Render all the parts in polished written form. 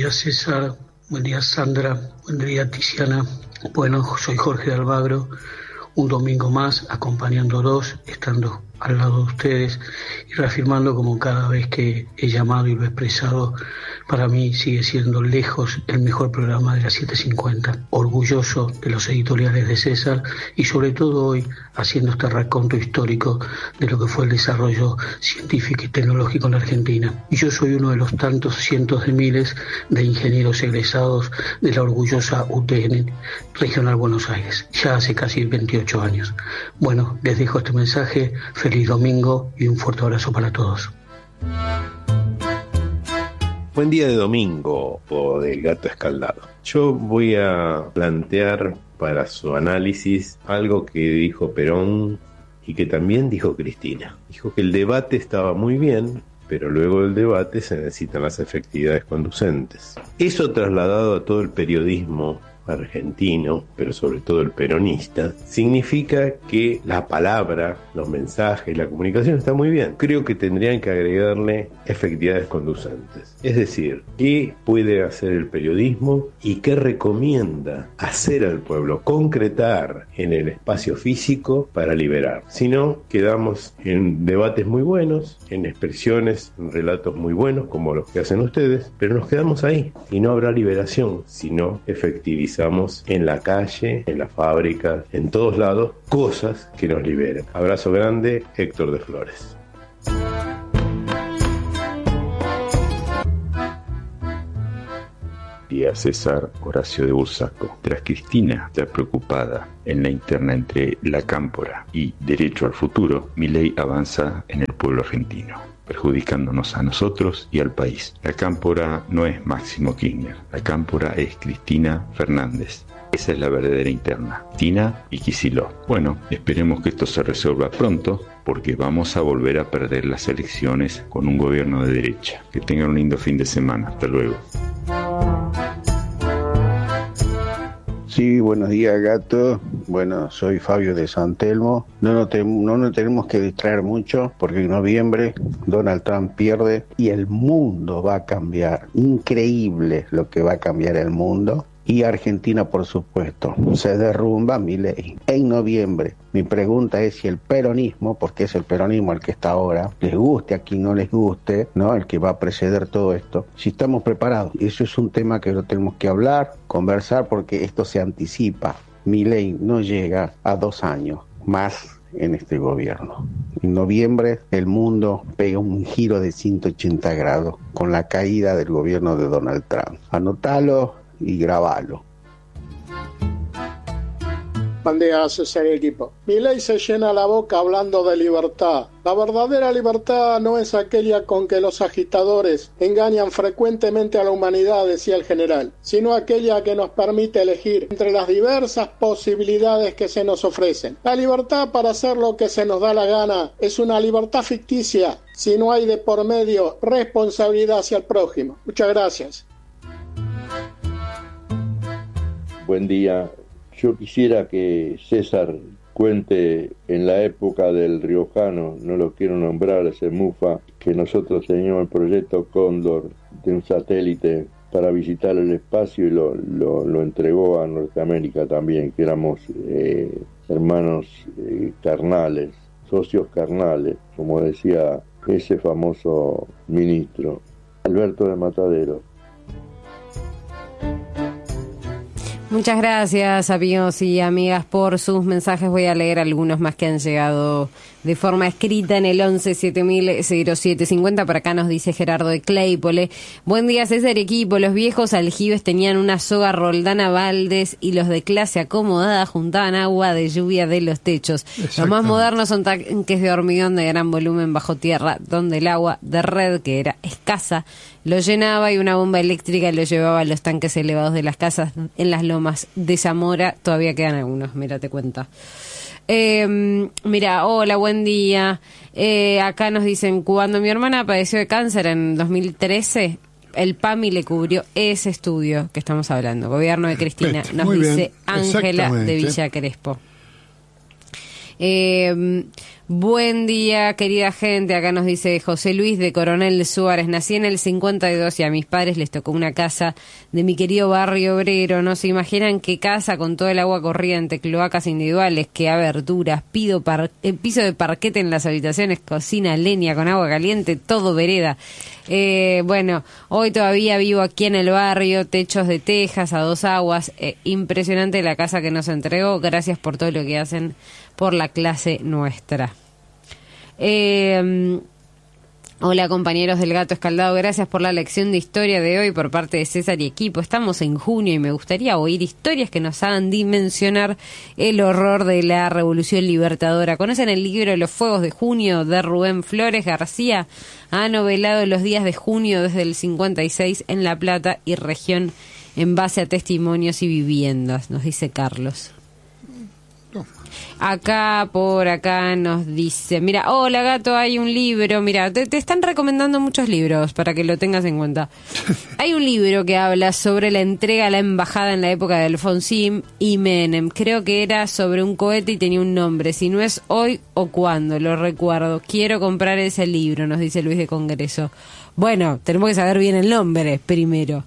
día César, buen día Sandra, buen día Tiziana. Bueno, soy Jorge de Almagro, un domingo más acompañándolos, estando al lado de ustedes y reafirmando como cada vez que he llamado y lo he expresado, para mí sigue siendo lejos el mejor programa de las 7:50. Orgulloso de los editoriales de César y sobre todo hoy haciendo este raconto histórico de lo que fue el desarrollo científico y tecnológico en la Argentina. Y yo soy uno de los tantos cientos de miles de ingenieros egresados de la orgullosa UTN Regional Buenos Aires, ya hace casi 28 años. Bueno, les dejo este mensaje, feliz domingo y un fuerte abrazo para todos. Buen día de domingo o del gato escaldado. Yo voy a plantear para su análisis algo que dijo Perón y que también dijo Cristina. Dijo que el debate estaba muy bien, pero luego del debate se necesitan las efectividades conducentes. Eso trasladado a todo el periodismo argentino, pero sobre todo el peronista, significa que la palabra, los mensajes, la comunicación está muy bien. Creo que tendrían que agregarle efectividades conducentes. Es decir, ¿qué puede hacer el periodismo y qué recomienda hacer al pueblo? Concretar en el espacio físico para liberar. Si no, quedamos en debates muy buenos, en expresiones, en relatos muy buenos como los que hacen ustedes, pero nos quedamos ahí y no habrá liberación, sino efectivizamos en la calle, en la fábrica, en todos lados, cosas que nos liberen. Abrazo grande, Héctor de Flores. Día César, Horacio de Bursaco. Tras Cristina estar preocupada en la interna entre la Cámpora y Derecho al Futuro, Milei avanza en el pueblo argentino, perjudicándonos a nosotros y al país. La Cámpora no es Máximo Kirchner, la Cámpora es Cristina Fernández. Esa es la verdadera interna, Cristina y Kicillof. Bueno, esperemos que esto se resuelva pronto, porque vamos a volver a perder las elecciones con un gobierno de derecha. Que tengan un lindo fin de semana. Hasta luego. Sí, buenos días, gato. Bueno, soy Fabio de San Telmo. No nos tenemos que distraer mucho porque en noviembre Donald Trump pierde y el mundo va a cambiar. Increíble lo que va a cambiar el mundo. Y Argentina, por supuesto, se derrumba Milei. En noviembre, mi pregunta es si el peronismo, porque es el peronismo el que está ahora, les guste a quien no les guste, ¿no? El que va a preceder todo esto, si estamos preparados. Y eso es un tema que lo tenemos que hablar, conversar, porque esto se anticipa. Milei no llega a 2 años más en este gobierno. En noviembre el mundo pega un giro de 180 grados con la caída del gobierno de Donald Trump. Anotalo y grabalo. Buen día, César y equipo. Milei se llena la boca hablando de libertad. La verdadera libertad no es aquella con que los agitadores engañan frecuentemente a la humanidad, decía el general, sino aquella que nos permite elegir entre las diversas posibilidades que se nos ofrecen. La libertad para hacer lo que se nos da la gana es una libertad ficticia si no hay de por medio responsabilidad hacia el prójimo. Muchas gracias. Buen día. Yo quisiera que César cuente en la época del riojano, no lo quiero nombrar, ese Mufa, que nosotros teníamos el proyecto Cóndor de un satélite para visitar el espacio y lo entregó a Norteamérica también, que éramos hermanos carnales, socios carnales, como decía ese famoso ministro, Alberto de Matadero. Muchas gracias, amigos y amigas, por sus mensajes. Voy a leer algunos más que han llegado de forma escrita en el 11-7000-0750. Por acá nos dice Gerardo de Claypole. Buen día, César, equipo. Los viejos aljibes tenían una soga Roldana Valdés y los de clase acomodada juntaban agua de lluvia de los techos. Los más modernos son tanques de hormigón de gran volumen bajo tierra, donde el agua de red, que era escasa, lo llenaba y una bomba eléctrica lo llevaba a los tanques elevados de las casas en las lomas de Zamora. Todavía quedan algunos, mira, te cuento. Mira, hola, buen día. Acá nos dicen, cuando mi hermana padeció de cáncer en 2013, el PAMI le cubrió ese estudio que estamos hablando. Gobierno de Cristina, nos dice Ángela de Villa Crespo. Buen día, querida gente. Acá nos dice José Luis de Coronel Suárez. Nací en el 52 y a mis padres les tocó una casa de mi querido barrio obrero. No se imaginan qué casa con todo el agua corriente, cloacas individuales, qué aberturas, piso de parquete en las habitaciones, cocina, leña con agua caliente, todo vereda. Bueno, hoy todavía vivo aquí en el barrio, techos de tejas a 2 aguas. Impresionante la casa que nos entregó. Gracias por todo lo que hacen por la clase nuestra. Hola compañeros del Gato Escaldado, gracias por la lección de historia de hoy por parte de César y equipo. Estamos en junio y me gustaría oír historias que nos hagan dimensionar el horror de la Revolución Libertadora. ¿Conocen el libro Los Fuegos de Junio de Rubén Flores García? Ha novelado los días de junio desde el 56 en La Plata y región en base a testimonios y viviendas, nos dice Carlos. Acá, por acá nos dice, mira, hola Gato, hay un libro, mira, te están recomendando muchos libros para que lo tengas en cuenta. Hay un libro que habla sobre la entrega a la embajada en la época de Alfonsín y Menem. Creo que era sobre un cohete y tenía un nombre, si no es hoy o cuándo, lo recuerdo. Quiero comprar ese libro, nos dice Luis de Congreso. Bueno, tenemos que saber bien el nombre primero.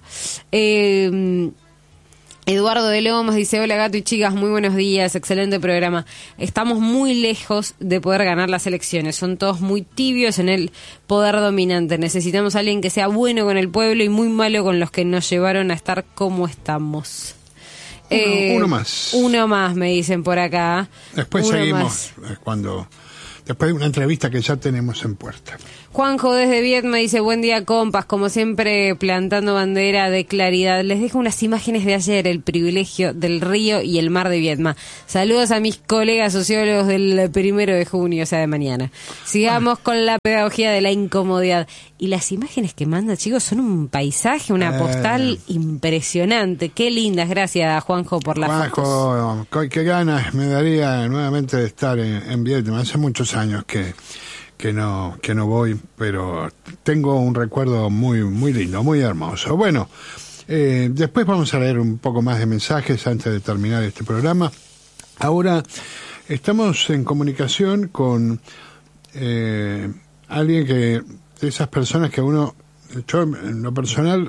Eduardo de Lomas dice, hola Gato y chicas, muy buenos días, excelente programa. Estamos muy lejos de poder ganar las elecciones, son todos muy tibios en el poder dominante. Necesitamos a alguien que sea bueno con el pueblo y muy malo con los que nos llevaron a estar como estamos. Uno más. Uno más, me dicen por acá. Después seguimos después de una entrevista que ya tenemos en puerta. Juanjo desde Vietma dice, buen día compas, como siempre plantando bandera de claridad. Les dejo unas imágenes de ayer, el privilegio del río y el mar de Vietma. Saludos a mis colegas sociólogos del 1 de junio, o sea de mañana. Sigamos con la pedagogía de la incomodidad. Y las imágenes que manda, chicos, son un paisaje, una postal impresionante. Qué lindas, gracias Juanjo por las fotos. Juanjo, qué ganas me daría nuevamente de estar en Vietma. Hace muchos años que no voy, pero tengo un recuerdo muy muy lindo, muy hermoso. Bueno, después vamos a leer un poco más de mensajes antes de terminar este programa. Ahora estamos en comunicación con alguien de esas personas que yo en lo personal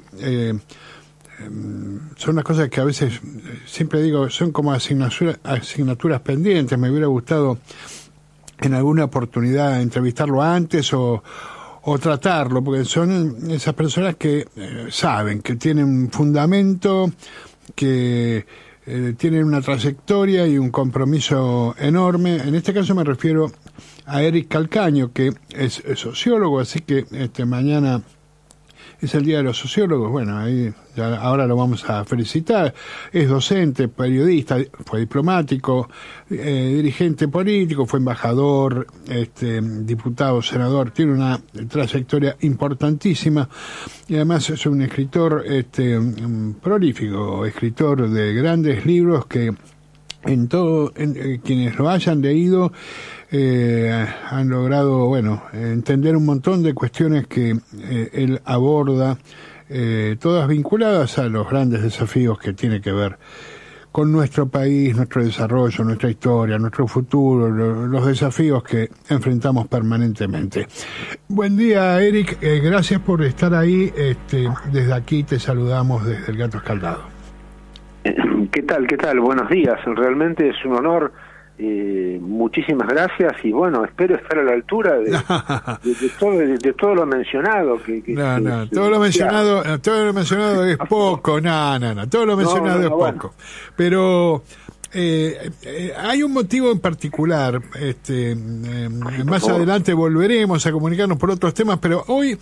son unas cosas que a veces siempre digo son como asignaturas pendientes. Me hubiera gustado en alguna oportunidad entrevistarlo antes o tratarlo, porque son esas personas que saben, que tienen un fundamento, que tienen una trayectoria y un compromiso enorme. En este caso me refiero a Eric Calcaño, que es sociólogo, así que mañana es el Día de los Sociólogos. Bueno, ahí ahora lo vamos a felicitar. Es docente, periodista, fue diplomático, dirigente político, fue embajador, diputado, senador. Tiene una trayectoria importantísima y además es un escritor prolífico, escritor de grandes libros que quienes lo hayan leído han logrado, entender un montón de cuestiones que él aborda, todas vinculadas a los grandes desafíos que tiene que ver con nuestro país, nuestro desarrollo, nuestra historia, nuestro futuro, los desafíos que enfrentamos permanentemente. Buen día, Eric, gracias por estar ahí. Desde aquí te saludamos desde el Gato Escaldado. ¿Qué tal? Buenos días. Realmente es un honor. Muchísimas gracias y bueno, espero estar a la altura de todo lo mencionado. Todo lo mencionado es poco. Todo lo mencionado es poco. Pero hay un motivo en particular. Más adelante volveremos a comunicarnos por otros temas, pero hoy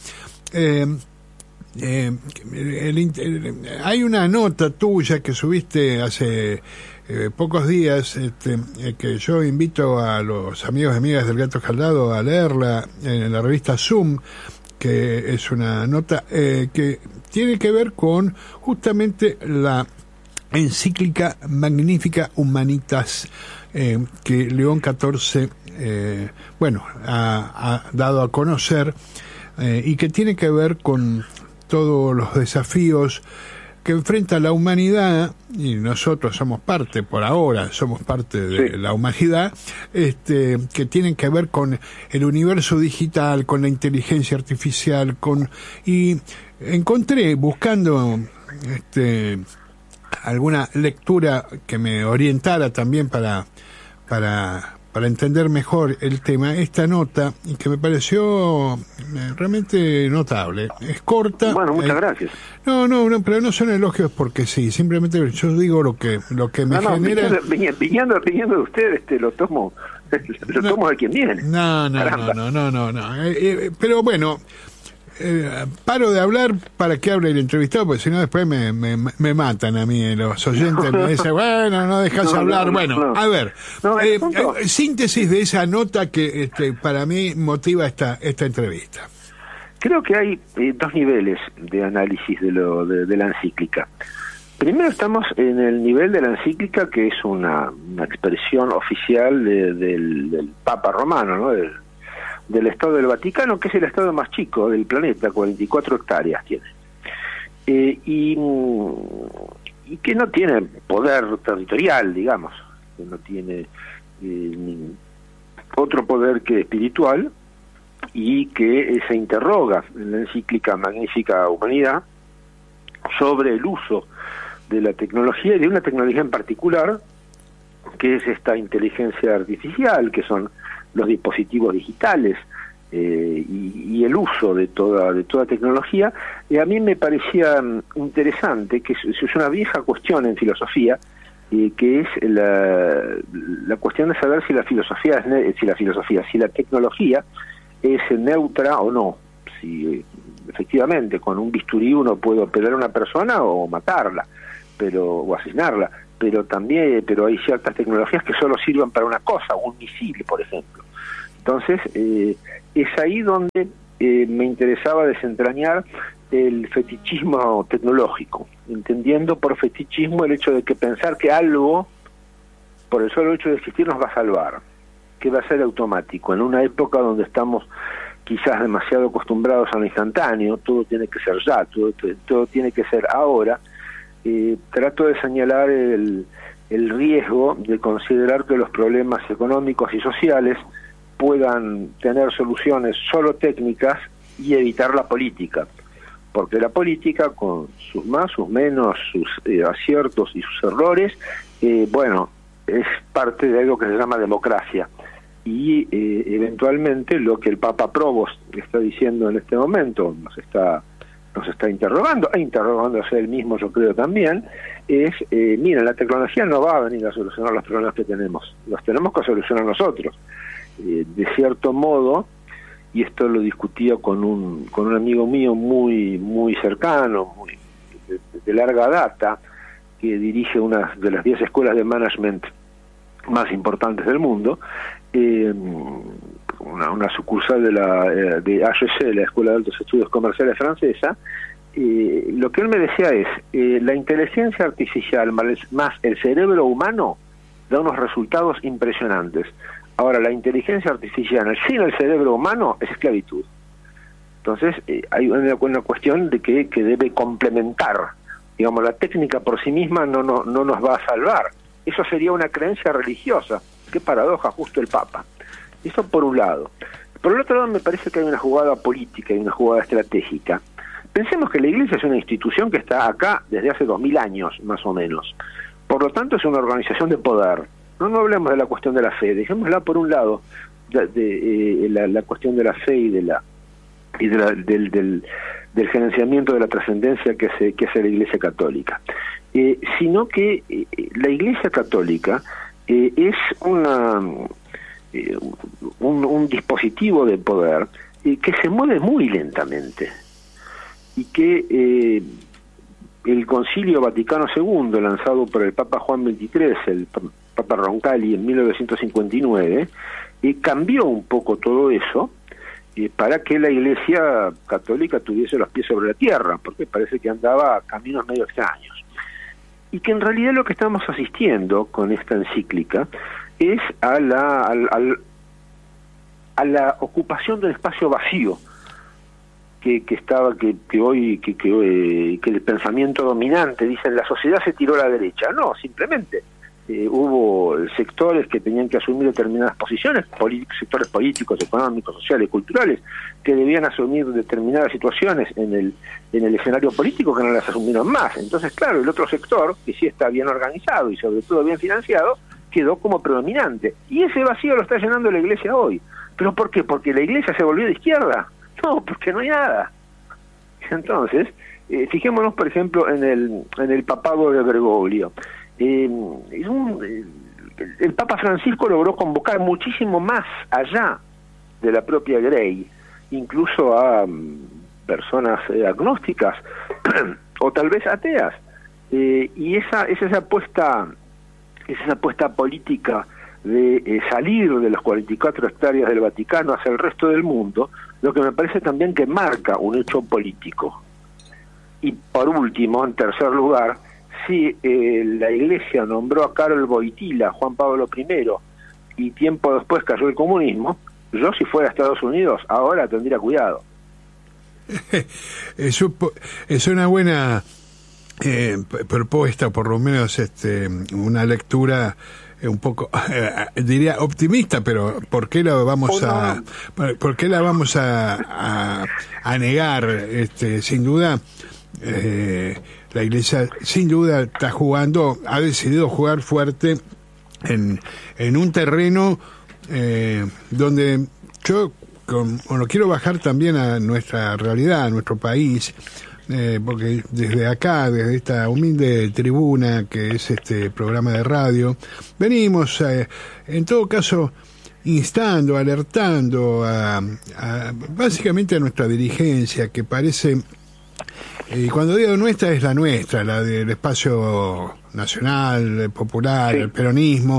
hay una nota tuya que subiste hace pocos días, que yo invito a los amigos y amigas del Gato Escaldado a leerla en la revista Zoom, que es una nota que tiene que ver con justamente la encíclica Magnificat Humanitas que León XIV ha dado a conocer y que tiene que ver con todos los desafíos que enfrenta la humanidad, y nosotros somos parte, por ahora, somos parte de la humanidad, que tienen que ver con el universo digital, con la inteligencia artificial, y encontré, buscando alguna lectura que me orientara también para entender mejor el tema, esta nota, y que me pareció realmente notable. Es corta. Bueno, muchas gracias. No, pero no son elogios porque sí, simplemente yo digo lo que me genera. Viniendo de ustedes, lo tomo de quien viene. No. Pero bueno, paro de hablar para que hable el entrevistado, porque si no después me matan a mí, los oyentes me dicen, bueno, no dejas hablar. A ver, síntesis de esa nota que para mí motiva esta entrevista. Creo que hay dos niveles de análisis de la encíclica. Primero estamos en el nivel de la encíclica, que es una expresión oficial del Papa Romano, ¿no? Del Estado del Vaticano, que es el estado más chico del planeta, 44 hectáreas tiene. Y que no tiene poder territorial, digamos, que no tiene otro poder que espiritual, y que se interroga en la encíclica Magnificat Humanidad sobre el uso de la tecnología, y de una tecnología en particular, que es esta inteligencia artificial, que son los dispositivos digitales, y el uso de toda tecnología. Y a mí me parecía interesante, que es una vieja cuestión en filosofía, que es la cuestión de saber si la tecnología es neutra o no, si efectivamente con un bisturí uno puede operar a una persona o matarla, o asesinarla, pero hay ciertas tecnologías que solo sirven para una cosa, un misil, por ejemplo. Entonces, es ahí donde me interesaba desentrañar el fetichismo tecnológico, entendiendo por fetichismo el hecho de que pensar que algo, por el solo hecho de existir, nos va a salvar, que va a ser automático. En una época donde estamos quizás demasiado acostumbrados a lo instantáneo, todo tiene que ser ya, todo tiene que ser ahora, trato de señalar el riesgo de considerar que los problemas económicos y sociales puedan tener soluciones solo técnicas y evitar la política, porque la política, con sus más, sus menos, sus aciertos y sus errores, es parte de algo que se llama democracia, y eventualmente lo que el Papa Provost está diciendo en este momento nos está interrogándose él mismo, yo creo también, es, miren, la tecnología no va a venir a solucionar los problemas que tenemos, los tenemos que solucionar nosotros. De cierto modo, y esto lo discutía con un amigo mío muy cercano, de larga data, que dirige una de las 10 escuelas de management más importantes del mundo, una sucursal de HEC, la Escuela de Altos Estudios Comerciales francesa. Lo que él me decía es, la inteligencia artificial más el cerebro humano da unos resultados impresionantes. Ahora, la inteligencia artificial sin el cerebro humano es esclavitud. Entonces, hay una cuestión de que debe complementar. Digamos, la técnica por sí misma no nos va a salvar. Eso sería una creencia religiosa. Qué paradoja, justo el Papa. Eso por un lado. Por el otro lado, me parece que hay una jugada política y una jugada estratégica. Pensemos que la Iglesia es una institución que está acá desde hace 2000 años, más o menos. Por lo tanto, es una organización de poder. No hablemos de la cuestión de la fe, dejémosla por un lado, la cuestión de la fe y del gerenciamiento de la trascendencia que hace la Iglesia Católica, sino que la Iglesia Católica es un dispositivo de poder que se mueve muy lentamente, y que el Concilio Vaticano II, lanzado por el Papa Juan XXIII, el Papa Roncalli, en 1959, cambió un poco todo eso para que la Iglesia Católica tuviese los pies sobre la tierra, porque parece que andaba a caminos medio extraños. Y que en realidad lo que estamos asistiendo con esta encíclica es a la ocupación del espacio vacío que hoy el pensamiento dominante, dicen, la sociedad se tiró a la derecha. No, simplemente hubo sectores que tenían que asumir determinadas posiciones, sectores políticos, económicos, sociales, culturales, que debían asumir determinadas situaciones en el escenario político, que no las asumieron más. Entonces, claro, el otro sector, que sí está bien organizado y sobre todo bien financiado, quedó como predominante. Y ese vacío lo está llenando la Iglesia hoy. ¿Pero por qué? ¿Porque la Iglesia se volvió de izquierda? No, porque no hay nada. Entonces, fijémonos, por ejemplo, en el papado de Bergoglio. El Papa Francisco logró convocar muchísimo más allá de la propia Grey, incluso a personas agnósticas o tal vez ateas, y esa apuesta política de salir de las 44 hectáreas del Vaticano hacia el resto del mundo, lo que me parece también que marca un hecho político. Y por último, en tercer lugar, si la Iglesia nombró a Karol Wojtyła, Juan Pablo I, y tiempo después cayó el comunismo, yo si fuera a Estados Unidos ahora tendría cuidado. Es una buena propuesta, por lo menos una lectura un poco diría optimista, pero ¿por qué la vamos a negar? Sin duda la Iglesia sin duda está ha decidido jugar fuerte en un terreno donde yo lo quiero bajar también a nuestra realidad, a nuestro país, porque desde acá, desde esta humilde tribuna que es este programa de radio, venimos en todo caso instando, alertando básicamente a nuestra dirigencia, que parece, y cuando digo nuestra es la nuestra, la del espacio nacional, popular, sí, el peronismo,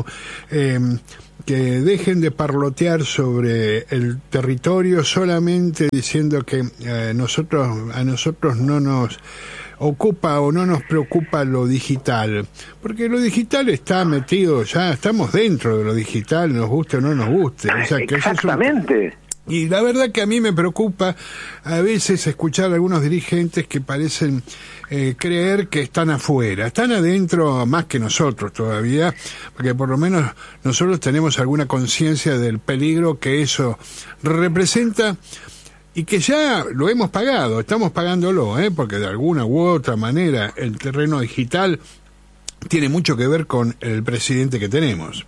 que dejen de parlotear sobre el territorio solamente diciendo que a nosotros no nos ocupa o no nos preocupa lo digital, porque lo digital está metido, ya estamos dentro de lo digital, nos guste o no nos guste. O sea, que exactamente. Y la verdad que a mí me preocupa a veces escuchar a algunos dirigentes que parecen creer que están afuera. Están adentro más que nosotros todavía, porque por lo menos nosotros tenemos alguna conciencia del peligro que eso representa y que ya lo hemos pagado, estamos pagándolo, porque de alguna u otra manera el terreno digital tiene mucho que ver con el presidente que tenemos.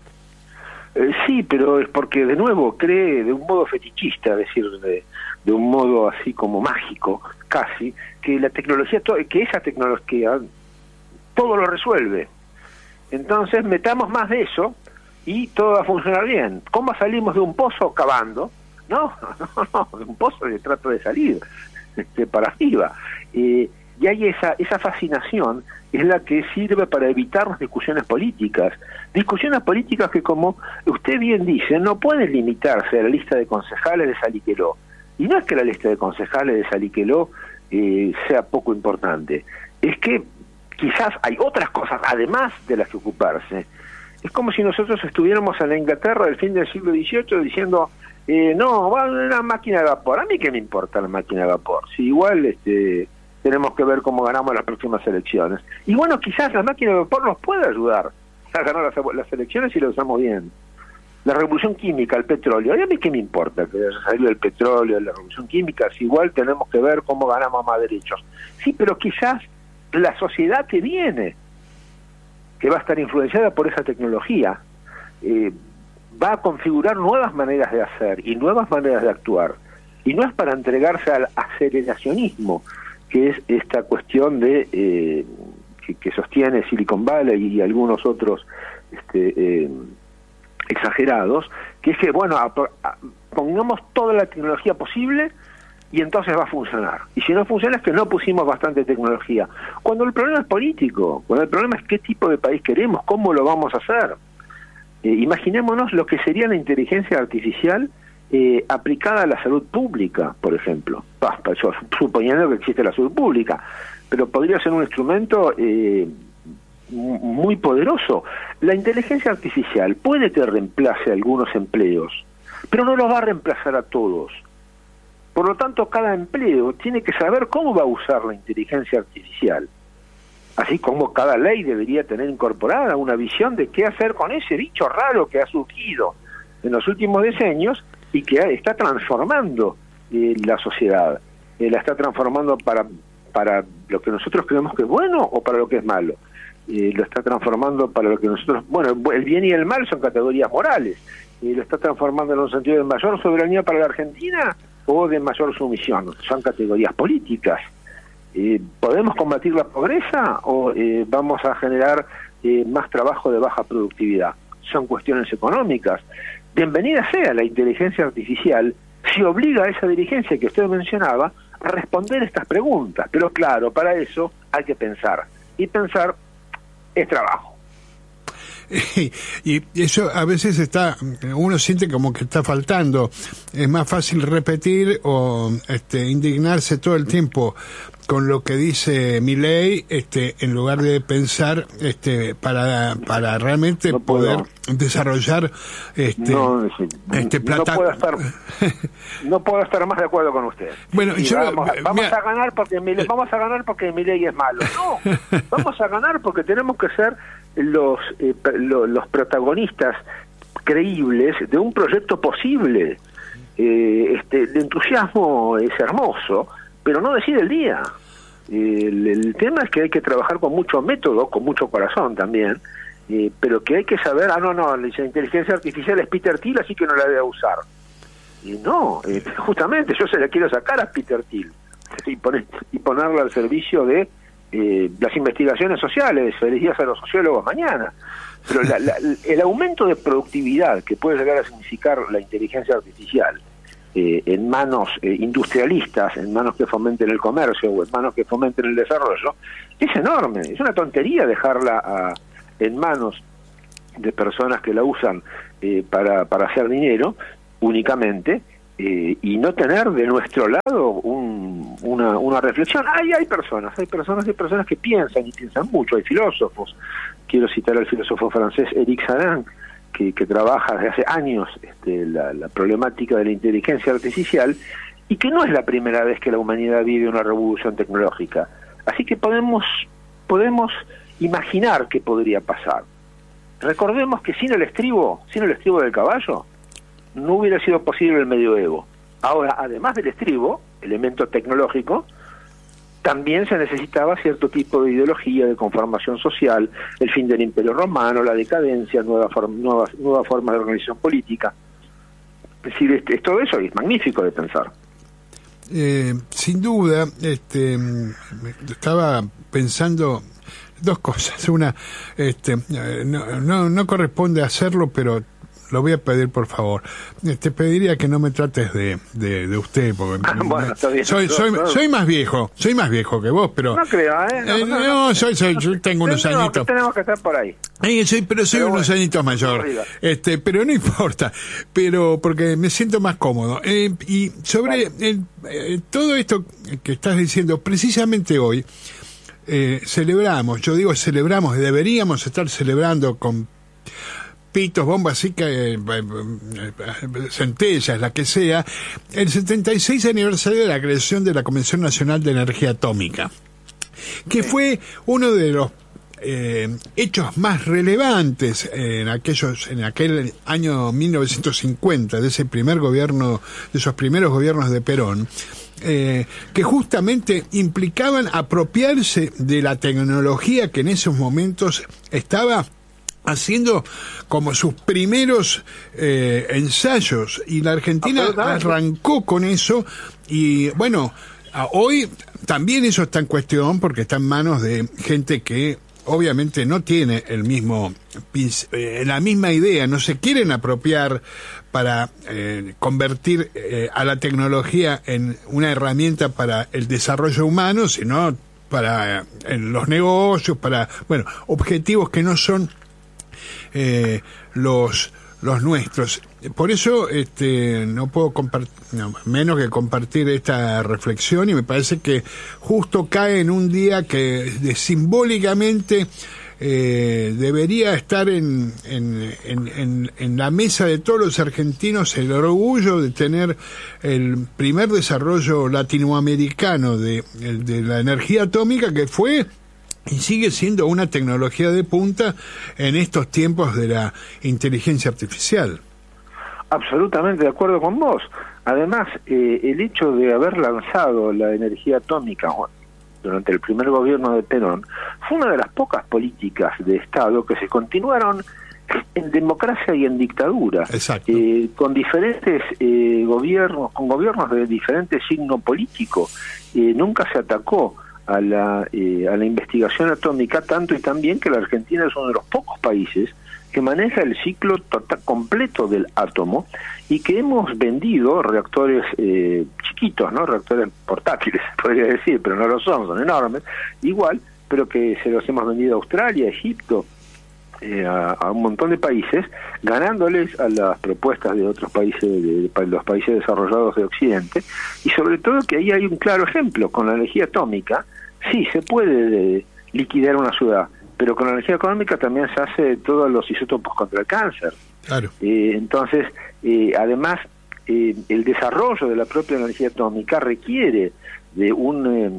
Sí, pero es porque, de nuevo, cree de un modo fetichista, es decir, de un modo así como mágico, casi, que la tecnología, que esa tecnología todo lo resuelve. Entonces, metamos más de eso y todo va a funcionar bien. ¿Cómo salimos de un pozo? Cavando. No, de un pozo le trato de salir, para arriba. Y hay esa fascinación, es la que sirve para evitar las discusiones políticas que, como usted bien dice, no pueden limitarse a la lista de concejales de Saliqueló. Y no es que la lista de concejales de Saliqueló sea poco importante, es que quizás hay otras cosas además de las que ocuparse. Es como si nosotros estuviéramos en la Inglaterra del fin del siglo XVIII diciendo no, va una máquina de vapor. ¿A mí qué me importa la máquina de vapor? Si igual tenemos que ver cómo ganamos las próximas elecciones. Y bueno, quizás la máquina de vapor nos puede ayudar a ganar las elecciones si la usamos bien. La revolución química, el petróleo, ¿y a mí qué me importa que haya salido el petróleo, la revolución química? Si igual tenemos que ver cómo ganamos más derechos. Sí, pero quizás la sociedad que viene, que va a estar influenciada por esa tecnología, va a configurar nuevas maneras de hacer y nuevas maneras de actuar. Y no es para entregarse al aceleracionismo, que es esta cuestión de que sostiene Silicon Valley y algunos otros exagerados, que es que, bueno, pongamos toda la tecnología posible y entonces va a funcionar. Y si no funciona es que no pusimos bastante tecnología. Cuando el problema es político, cuando el problema es qué tipo de país queremos, cómo lo vamos a hacer. Imaginémonos lo que sería la inteligencia artificial aplicada a la salud pública, por ejemplo. Suponiendo que existe la salud pública, pero podría ser un instrumento muy poderoso. La inteligencia artificial puede que reemplace algunos empleos, pero no los va a reemplazar a todos, Por lo tanto, cada empleo tiene que saber cómo va a usar la inteligencia artificial. Así como cada ley debería tener incorporada una visión de qué hacer con ese bicho raro que ha surgido en los últimos decenios y que está transformando la sociedad. La está transformando para lo que nosotros creemos que es bueno o para lo que es malo. Lo está transformando para lo que nosotros... Bueno, el bien y el mal son categorías morales. Lo está transformando en un sentido de mayor soberanía para la Argentina o de mayor sumisión. Son categorías políticas. ¿Podemos combatir la pobreza o vamos a generar más trabajo de baja productividad? Son cuestiones económicas. Bienvenida sea la inteligencia artificial si obliga a esa dirigencia que usted mencionaba a responder estas preguntas. Pero claro, para eso hay que pensar. Y pensar es trabajo. Y eso a veces uno siente como que está faltando. Es más fácil repetir o indignarse todo el tiempo con lo que dice Milei, en lugar de pensar para realmente poder desarrollar no puedo estar más de acuerdo con usted. Bueno, vamos a ganar porque Milei es malo. No, vamos a ganar porque tenemos que ser los protagonistas creíbles de un proyecto posible. El entusiasmo es hermoso, pero no decide el día. El tema es que hay que trabajar con mucho método, con mucho corazón también, pero que hay que saber, la inteligencia artificial es Peter Thiel, así que no la debe usar. No, justamente yo se la quiero sacar a Peter Thiel y ponerla al servicio de las investigaciones sociales. Feliz día a los sociólogos mañana. Pero el aumento de productividad que puede llegar a significar la inteligencia artificial en manos industrialistas, en manos que fomenten el comercio o en manos que fomenten el desarrollo, es enorme. Es una tontería dejarla en manos de personas que la usan para hacer dinero únicamente, y no tener de nuestro lado una reflexión. Hay personas que piensan y piensan mucho. Hay filósofos. Quiero citar al filósofo francés Éric Salin, que trabaja desde hace años la problemática de la inteligencia artificial, y que no es la primera vez que la humanidad vive una revolución tecnológica. Así que podemos imaginar qué podría pasar. Recordemos que sin el estribo del caballo no hubiera sido posible el medioevo. Ahora, además del estribo, elemento tecnológico, también se necesitaba cierto tipo de ideología, de conformación social, el fin del Imperio Romano, la decadencia, nuevas formas de organización política. Es decir, todo eso es magnífico de pensar. Sin duda, estaba pensando dos cosas. Una, no corresponde hacerlo, pero lo voy a pedir, por favor. Te pediría que no me trates de usted, porque bueno, está bien. Soy más viejo que vos, pero no creo, yo tengo unos añitos. Tenemos que estar por ahí. Soy unos añitos mayor. Pero no importa. Pero porque me siento más cómodo. Y sobre todo esto que estás diciendo, precisamente hoy celebramos, deberíamos estar celebrando con pitos, bombas, así que centellas, la que sea, el 76 aniversario de la creación de la Comisión Nacional de Energía Atómica, que fue uno de los hechos más relevantes en aquel año 1950, de ese primer gobierno, de esos primeros gobiernos de Perón, que justamente implicaban apropiarse de la tecnología que en esos momentos estaba haciendo como sus primeros ensayos, y la Argentina arrancó con eso. Y bueno, hoy también eso está en cuestión porque está en manos de gente que obviamente no tiene la misma idea, no se quieren apropiar para convertir a la tecnología en una herramienta para el desarrollo humano, sino para los negocios, para objetivos que no son los nuestros. Por eso no puedo menos que compartir esta reflexión, y me parece que justo cae en un día que simbólicamente debería estar en la mesa de todos los argentinos el orgullo de tener el primer desarrollo latinoamericano de la energía atómica, que fue y sigue siendo una tecnología de punta en estos tiempos de la inteligencia artificial. Absolutamente de acuerdo con vos. Además, el hecho de haber lanzado la energía atómica durante el primer gobierno de Perón fue una de las pocas políticas de Estado que se continuaron en democracia y en dictadura. Exacto. Con diferentes gobiernos, con gobiernos de diferente signo político. Nunca se atacó a la investigación atómica tanto y tan bien que la Argentina es uno de los pocos países que maneja el ciclo total, completo del átomo, y que hemos vendido reactores chiquitos, ¿no? Reactores portátiles, podría decir, pero no lo son enormes, igual, pero que se los hemos vendido a Australia, a Egipto, a un montón de países, ganándoles a las propuestas de otros países, de los países desarrollados de Occidente, y sobre todo que ahí hay un claro ejemplo. Con la energía atómica sí se puede liquidar una ciudad, pero con la energía económica también se hace todos los isótopos contra el cáncer. Claro. Entonces, además, el desarrollo de la propia energía atómica requiere de una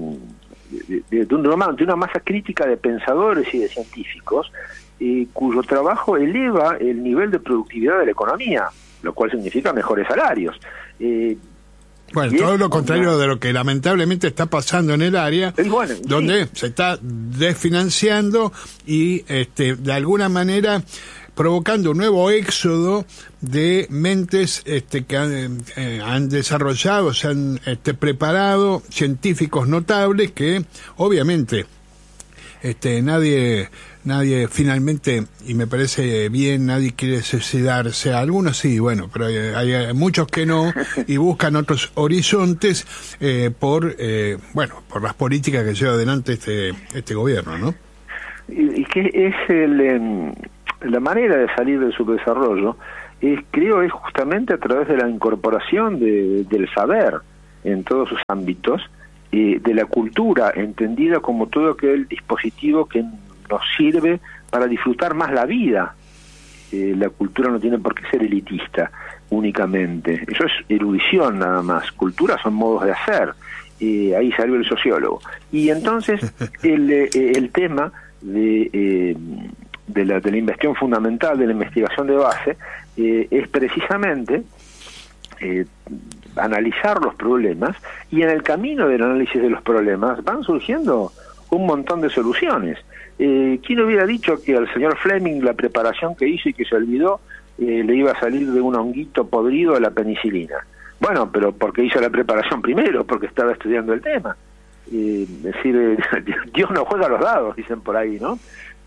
masa crítica de pensadores y de científicos cuyo trabajo eleva el nivel de productividad de la economía, lo cual significa mejores salarios. Bueno, todo lo contrario de lo que lamentablemente está pasando en el área, donde se está desfinanciando y de alguna manera provocando un nuevo éxodo de mentes que han desarrollado, se han preparado, científicos notables que obviamente nadie finalmente, y me parece bien, nadie quiere suicidarse. Algunos sí, bueno, pero hay muchos que no, y buscan otros horizontes por las políticas que lleva adelante este gobierno, ¿no? Y que es la manera de salir del subdesarrollo, creo es justamente a través de la incorporación del saber en todos sus ámbitos, de la cultura entendida como todo aquel dispositivo que nos sirve para disfrutar más la vida. La cultura no tiene por qué ser elitista únicamente, eso es erudición nada más. Cultura son modos de hacer, ahí salió el sociólogo. Y entonces el tema de la investigación fundamental, de la investigación de base, es precisamente analizar los problemas, y en el camino del análisis de los problemas van surgiendo un montón de soluciones. ¿Quién hubiera dicho que al señor Fleming la preparación que hizo y que se olvidó le iba a salir de un honguito podrido de la penicilina? Bueno, pero porque hizo la preparación primero, porque estaba estudiando el tema. Es decir, Dios no juega a los dados, dicen por ahí, ¿no?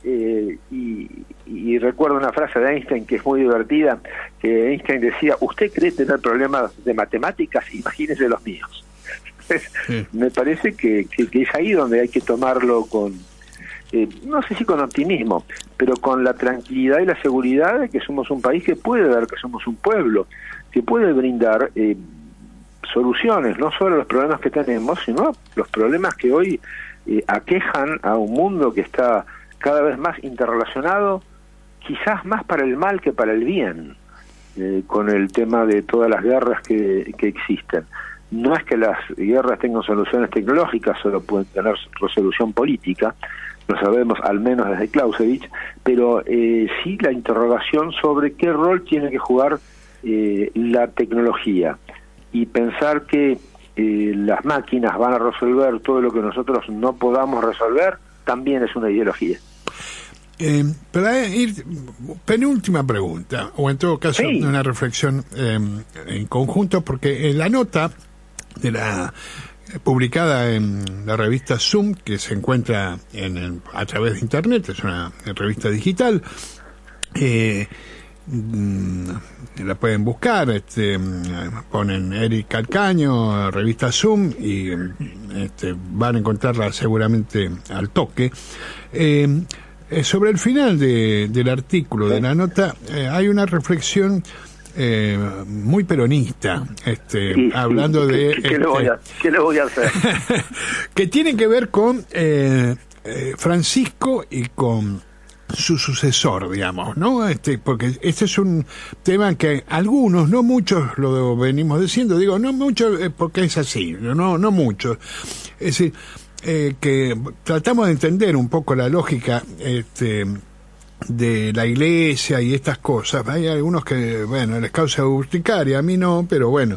Y recuerdo una frase de Einstein que es muy divertida, que Einstein decía: usted cree tener problemas de matemáticas, imagínese los míos. Sí. Me parece que es ahí donde hay que tomarlo con, no sé si con optimismo, pero con la tranquilidad y la seguridad de que somos un país que puede dar, que somos un pueblo que puede brindar soluciones, no solo a los problemas que tenemos, sino los problemas que hoy aquejan a un mundo que está cada vez más interrelacionado, quizás más para el mal que para el bien, con el tema de todas las guerras que existen. No es que las guerras tengan soluciones tecnológicas, solo pueden tener resolución política, lo sabemos al menos desde Clausewitz, pero sí la interrogación sobre qué rol tiene que jugar la tecnología, y pensar que las máquinas van a resolver todo lo que nosotros no podamos resolver, también es una ideología. Para ir, penúltima pregunta, o en todo caso sí, una reflexión en conjunto, porque en la nota de publicada en la revista Zoom, que se encuentra a través de internet, es una revista digital, la pueden buscar, ponen Eric Calcaño, revista Zoom, y van a encontrarla seguramente al toque. Sobre el final del artículo, de la nota, hay una reflexión muy peronista, hablando de... ¿Qué le voy a hacer? que tiene que ver con Francisco y con su sucesor, digamos, ¿no? Porque este es un tema que algunos, no muchos, lo venimos diciendo, digo, no muchos porque es así, no muchos. Es decir, que tratamos de entender un poco la lógica de la iglesia y estas cosas. Hay algunos que, bueno, les causa urticaria, a mí no, pero bueno.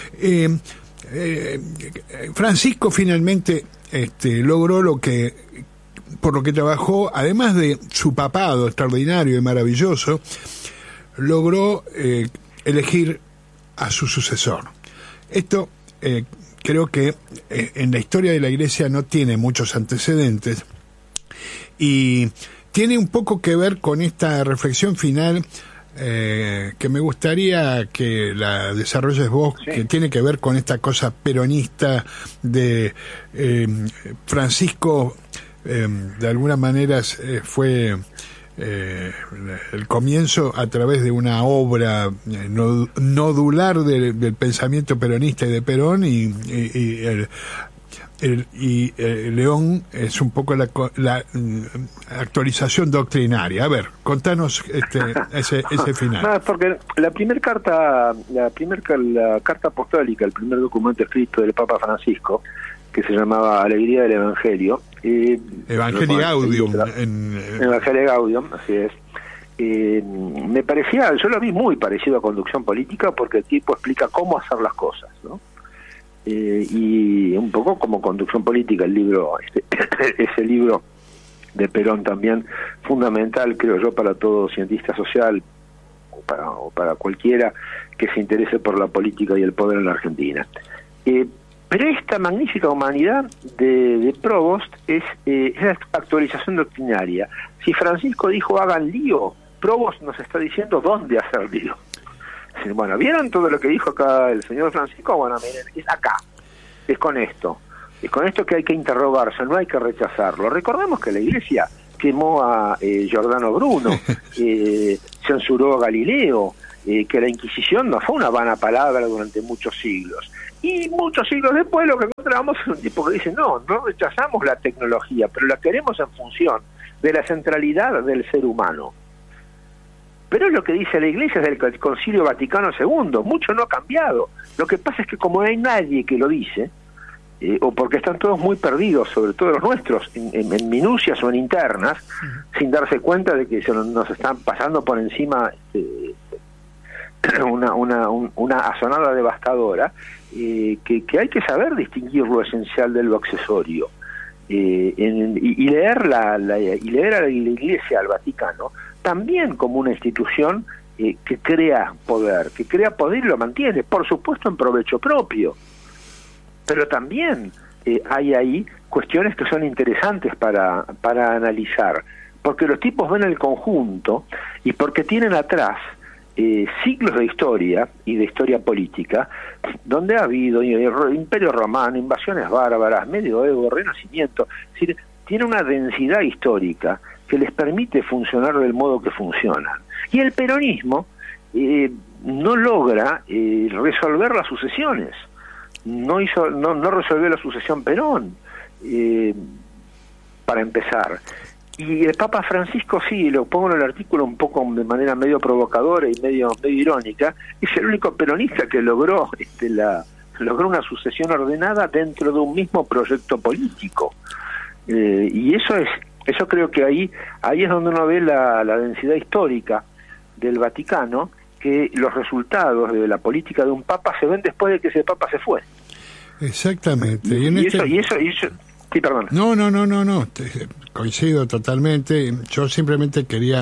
Francisco finalmente logró por lo que trabajó, además de su papado extraordinario y maravilloso, logró elegir a su sucesor. Esto creo que en la historia de la Iglesia no tiene muchos antecedentes y tiene un poco que ver con esta reflexión final que me gustaría que la desarrolles vos, sí, que tiene que ver con esta cosa peronista de Francisco. De alguna manera fue el comienzo a través de una obra nodular del pensamiento peronista y de Perón, y León es un poco la actualización doctrinaria. A ver, contanos ese final. No, porque la carta apostólica, el primer documento escrito del Papa Francisco, que se llamaba Alegría del Evangelio. Evangelii Gaudium. Evangelii Gaudium, así es. Me parecía, yo lo vi muy parecido a Conducción Política, porque el tipo explica cómo hacer las cosas, ¿no? Y un poco como Conducción Política, el libro, ese libro de Perón también, fundamental, creo yo, para todo cientista social, o para cualquiera que se interese por la política y el poder en la Argentina. Pero esta magnífica humanidad de Provost es la actualización doctrinaria. Si Francisco dijo hagan lío, Provost nos está diciendo dónde hacer lío. Bueno, ¿vieron todo lo que dijo acá el señor Francisco? Bueno, miren, es acá, es con esto que hay que interrogarse, no hay que rechazarlo. Recordemos que la Iglesia quemó a Giordano Bruno, censuró a Galileo, que la Inquisición no fue una vana palabra durante muchos siglos. Y muchos siglos después lo que encontramos es un tipo que dice, no rechazamos la tecnología, pero la queremos en función de la centralidad del ser humano. Pero es lo que dice la Iglesia desde el Concilio Vaticano II, mucho no ha cambiado. Lo que pasa es que como no hay nadie que lo dice, o porque están todos muy perdidos, sobre todo los nuestros, en minucias o en internas, sin darse cuenta de que nos están pasando por encima una asonada devastadora, que hay que saber distinguir lo esencial de lo accesorio, y leer a la Iglesia, al Vaticano, también como una institución que crea poder y lo mantiene, por supuesto en provecho propio, pero también hay ahí cuestiones que son interesantes para analizar, porque los tipos ven el conjunto y porque tienen atrás siglos de historia y de historia política, donde ha habido Imperio Romano, invasiones bárbaras, medioevo, Renacimiento. Es decir, tiene una densidad histórica que les permite funcionar del modo que funcionan. Y el peronismo no logra resolver las sucesiones. No resolvió la sucesión Perón, para empezar. Y el Papa Francisco, sí, lo pongo en el artículo un poco de manera medio provocadora y medio irónica, es el único peronista que logró una sucesión ordenada dentro de un mismo proyecto político. Y eso creo que ahí es donde uno ve la densidad histórica del Vaticano, que los resultados de la política de un papa se ven después de que ese papa se fue. Exactamente. Y eso sí, perdón. No, coincido totalmente. Yo simplemente quería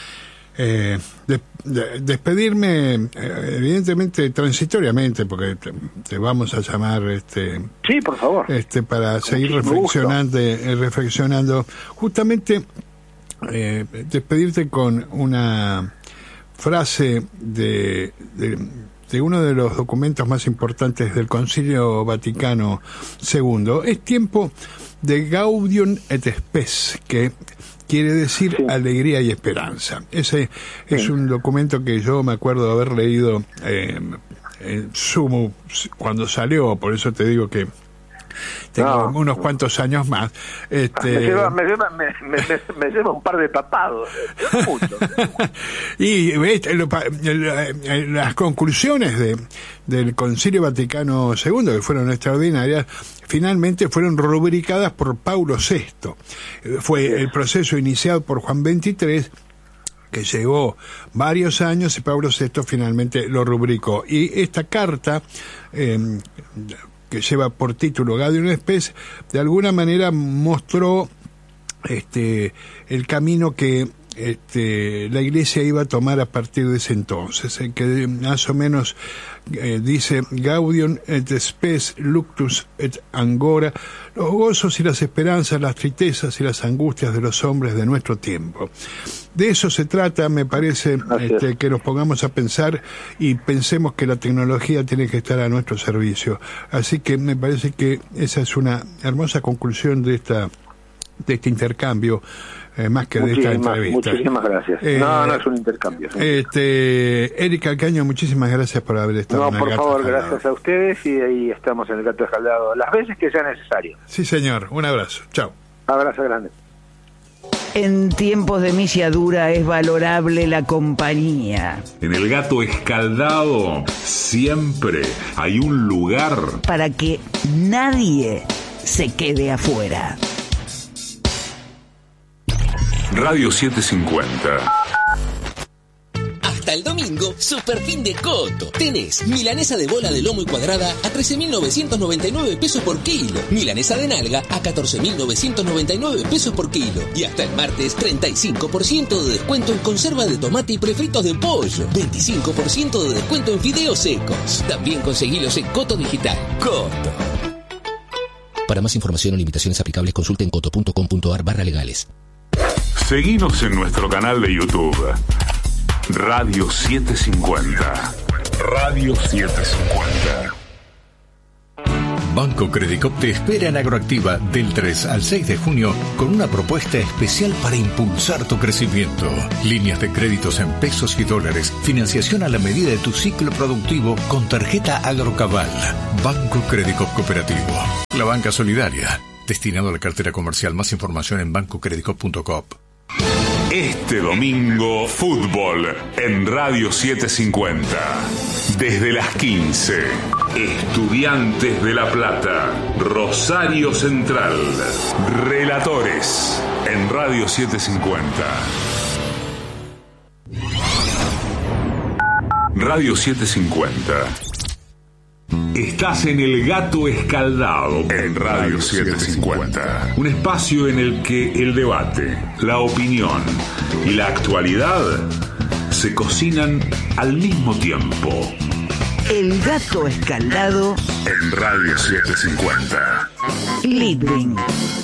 despedirme, evidentemente transitoriamente, porque te vamos a llamar sí, por favor, para seguir reflexionando. Justamente despedirte con una frase de uno de los documentos más importantes del Concilio Vaticano II. Es tiempo de Gaudium et Spes, que quiere decir alegría y esperanza. Ese es un documento que yo me acuerdo de haber leído en sumo cuando salió, por eso te digo que tengo unos cuantos años más. Me lleva un par de papados, mucho. Y las conclusiones del Concilio Vaticano II, que fueron extraordinarias, finalmente fueron rubricadas por Paulo VI. Fue el proceso iniciado por Juan XXIII, que llevó varios años, y Pablo VI finalmente lo rubricó. Y esta carta, que lleva por título Gaudium et Spes, de alguna manera mostró el camino que la Iglesia iba a tomar a partir de ese entonces, que más o menos dice: Gaudium et Spes luctus et angora, los gozos y las esperanzas, las tristezas y las angustias de los hombres de nuestro tiempo. De eso se trata, me parece, que nos pongamos a pensar y pensemos que la tecnología tiene que estar a nuestro servicio. Así que me parece que esa es una hermosa conclusión de este intercambio, más que de esta entrevista. Muchísimas gracias. No es un intercambio. Erika Alcaño, muchísimas gracias por haber estado en el por Gato favor, Escaldado. gracias a ustedes, y ahí estamos en el Gato Escaldado las veces que sea necesario. Sí, señor. Un abrazo. Chao. Abrazo grande. En tiempos de misiadura es valorable la compañía. En el Gato Escaldado siempre hay un lugar para que nadie se quede afuera. Radio 750. Hasta el domingo, super fin de Coto. Tenés milanesa de bola de lomo y cuadrada a 13.999 pesos por kilo. Milanesa de nalga a 14.999 pesos por kilo. Y hasta el martes, 35% de descuento en conserva de tomate y prefritos de pollo. 25% de descuento en fideos secos. También conseguilos en Coto Digital. Coto. Para más información o limitaciones aplicables, consulte en coto.com.ar/legales. Seguinos en nuestro canal de YouTube. Radio 750. Radio 750. Banco Credicop te espera en Agroactiva del 3 al 6 de junio con una propuesta especial para impulsar tu crecimiento. Líneas de créditos en pesos y dólares, financiación a la medida de tu ciclo productivo con tarjeta Agrocabal. Banco Credicop Cooperativo. La banca solidaria. Destinado a la cartera comercial. Más información en bancocredicop.com. Este domingo, fútbol en Radio 750. Desde las 15, Estudiantes de La Plata, Rosario Central. Relatores en Radio 750. Radio 750. Estás en el Gato Escaldado en Radio 750. Un espacio en el que el debate, la opinión y la actualidad se cocinan al mismo tiempo. El Gato Escaldado en Radio 750. Living.